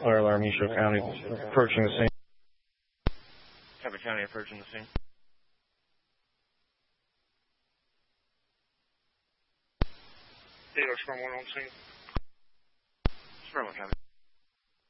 Fire alarm, East Shore County, approaching the scene. Cabot County approaching the scene. Data Storm 1 on scene. Storm 1, Cabot.